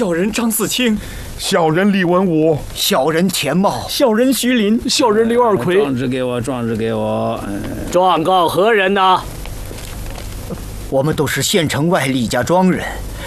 小人张四清， 小人李文武， 小人田茂， 小人徐林， 小人刘二奎。 状纸给我，状纸给我。 状告何人呐？ 我们都是县城外李家庄人，